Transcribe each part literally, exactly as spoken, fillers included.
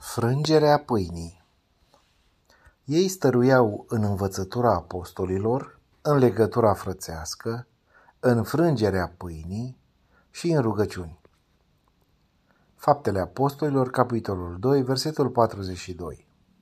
Frângerea pâinii. Ei stăruiau în învățătura apostolilor, în legătura frățească, în frângerea pâinii și în rugăciuni. Faptele Apostolilor, capitolul doi, versetul patruzeci și doi.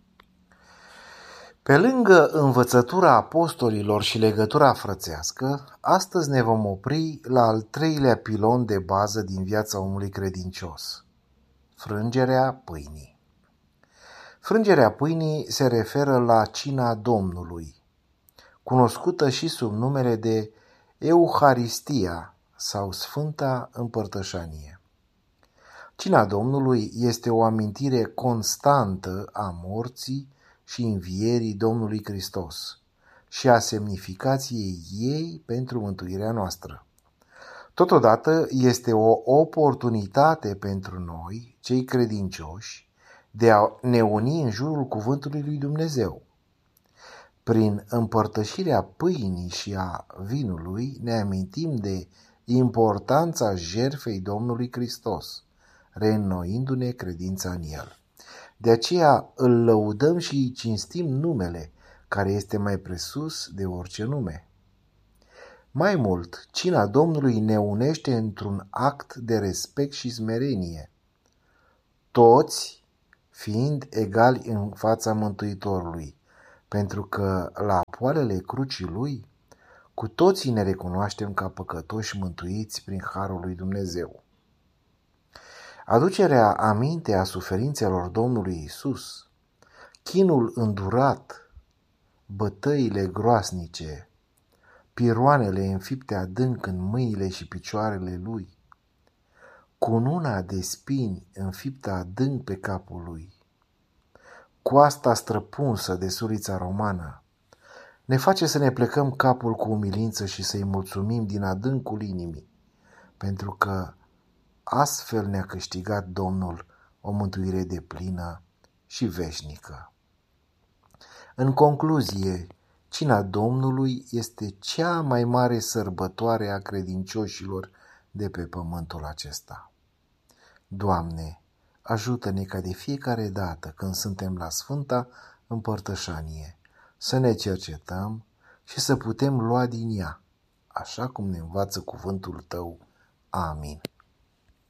Pe lângă învățătura apostolilor și legătura frățească, astăzi ne vom opri la al treilea pilon de bază din viața omului credincios: frângerea pâinii. Frângerea pâinii se referă la cina Domnului, cunoscută și sub numele de Euharistia sau Sfânta Împărtășanie. Cina Domnului este o amintire constantă a morții și învierii Domnului Hristos și a semnificației ei pentru mântuirea noastră. Totodată este o oportunitate pentru noi, cei credincioși, de a ne uni în jurul cuvântului lui Dumnezeu. Prin împărtășirea pâinii și a vinului ne amintim de importanța jertfei Domnului Hristos, reînnoindu-ne credința în El. De aceea îl lăudăm și îi cinstim numele, care este mai presus de orice nume. Mai mult, cina Domnului ne unește într-un act de respect și smerenie, toți fiind egali în fața Mântuitorului, pentru că la poalele crucii Lui, cu toții ne recunoaștem ca păcătoși mântuiți prin harul lui Dumnezeu. Aducerea aminte a suferințelor Domnului Iisus, chinul îndurat, bătăile groasnice, piroanele înfipte adânc în mâinile și picioarele Lui, cununa de spini înfiptă adânc pe capul Lui, coasta străpunsă de surița romană, ne face să ne plecăm capul cu umilință și să-i mulțumim din adâncul inimii, pentru că astfel ne-a câștigat Domnul o mântuire deplină și veșnică. În concluzie, cina Domnului este cea mai mare sărbătoare a credincioșilor de pe pământul acesta. Doamne, ajută-ne ca de fiecare dată când suntem la Sfânta Împărtășanie să ne cercetăm și să putem lua din ea, așa cum ne învață cuvântul Tău. Amin.